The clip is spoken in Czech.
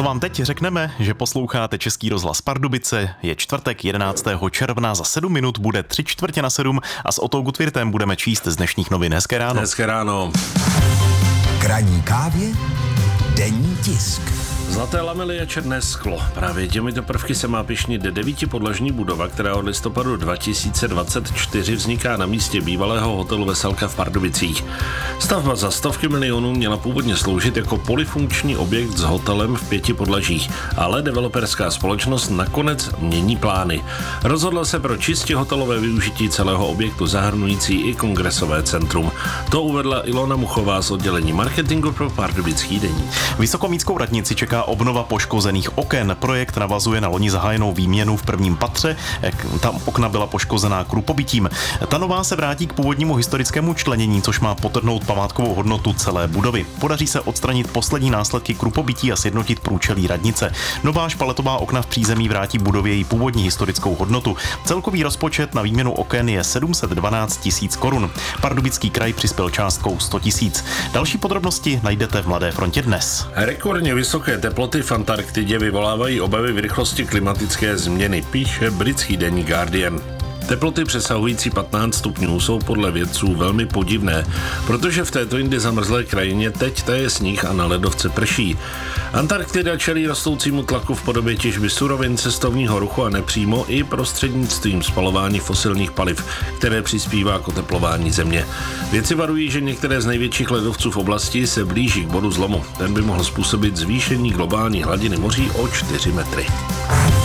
Co vám teď řekneme, že posloucháte Český rozhlas Pardubice, je čtvrtek 11. června, za 7 minut bude 6:45 a s Otou Gutwirtem budeme číst z dnešních novin. Hezké ráno. Hezké ráno. K ranní kávě denní tisk. Zlaté lamely a černé sklo. Právě těmito prvky se má pyšnit 9podlažní budova, která od listopadu 2024 vzniká na místě bývalého hotelu Veselka v Pardubicích. Stavba za stovky milionů měla původně sloužit jako polyfunkční objekt s hotelem v 5 podlažích, ale developerská společnost nakonec mění plány. Rozhodla se pro čistě hotelové využití celého objektu zahrnující i kongresové centrum. To uvedla Ilona Muchová z oddělení marketingu pro Pardubický deník. Vysokomítskou radnici čeká obnova poškozených oken. Projekt navazuje na loni zahájenou výměnu v prvním patře. Tam okna byla poškozená krupobytím. Ta nová se vrátí k původnímu historickému členění, což má podtrhnout památkovou hodnotu celé budovy. Podaří se odstranit poslední následky krupobytí a sjednotit průčelí radnice. Nová špaletová okna v přízemí vrátí budově její původní historickou hodnotu. Celkový rozpočet na výměnu oken je 712 000 korun. Pardubický kraj přispěl částkou 100 000. Další podrobnosti najdete v Mladé frontě dnes. Rekordně vysoké teploty v Antarktidě vyvolávají obavy v rychlosti klimatické změny, píše britský deník Guardian. Teploty přesahující 15 stupňů jsou podle vědců velmi podivné, protože v této jindy zamrzlé krajině teď taje sníh a na ledovce prší. Antarktida čelí rostoucímu tlaku v podobě těžby surovin, cestovního ruchu a nepřímo i prostřednictvím spalování fosilních paliv, které přispívá k oteplování země. Vědci varují, že některé z největších ledovců v oblasti se blíží k bodu zlomu. Ten by mohl způsobit zvýšení globální hladiny moří o 4 metry.